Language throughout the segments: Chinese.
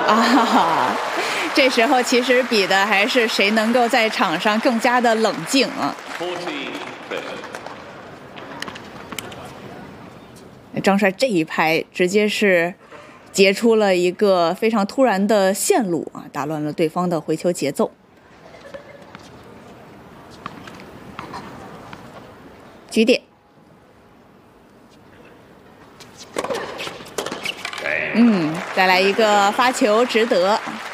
啊，这时候其实比的还是谁能够在场上更加的冷静啊。张帅这一拍直接是截出了一个非常突然的线路啊，打乱了对方的回球节奏。局点。再来一个发球直得。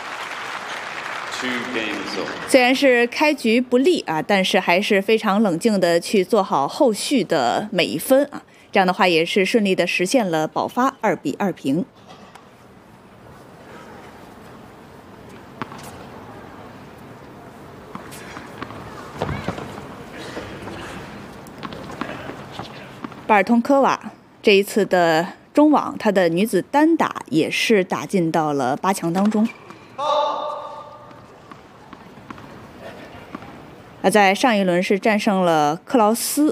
虽然是开局不利啊，但是还是非常冷静的去做好后续的每一分啊。这样的话也是顺利的实现了保发2-2平。巴尔通科娃这一次的中网，她的女子单打也是打进到了8强当中。在上一轮是战胜了克劳斯。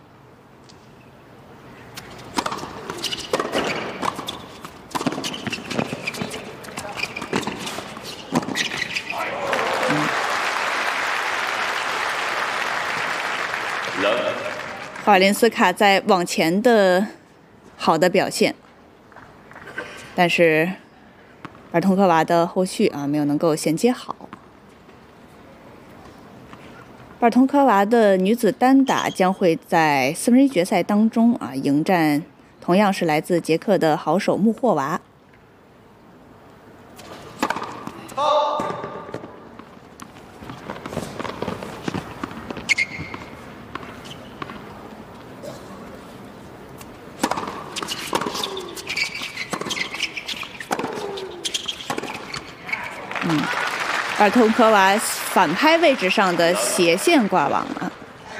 霍瓦林斯卡在网前的好的表现，但是巴尔通科娃的后续没有能够衔接好。巴尔通科娃的女子单打将会在1/4决赛当中迎战同样是来自捷克的好手穆霍娃。巴尔通科娃反拍位置上的斜线挂网了。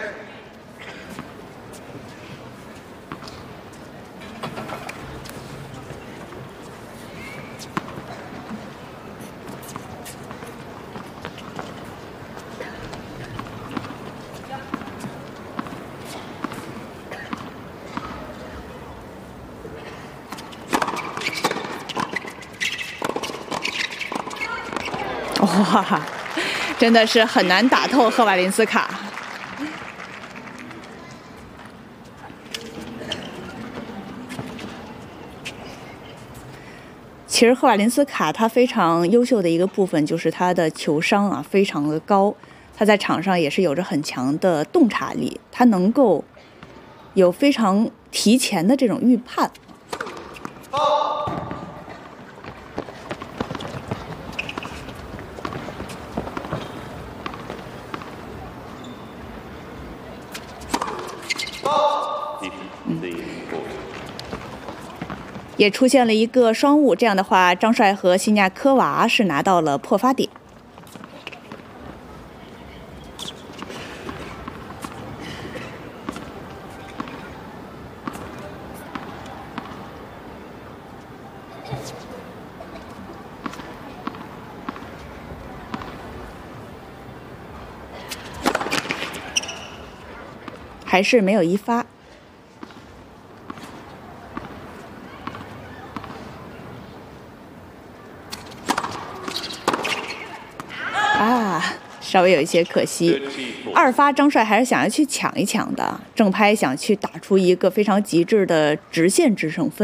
哇，真的是很难打透赫瓦林斯卡。其实赫瓦林斯卡她非常优秀的一个部分就是她的球商非常的高，她在场上也是有着很强的洞察力，她能够有非常提前的这种预判。也出现了一个双误，这样的话，张帅和西尼亚科娃是拿到了破发点。还是没有一发。稍微有一些可惜，2发张帅还是想要去抢一抢的，正拍想去打出一个非常极致的直线制胜分。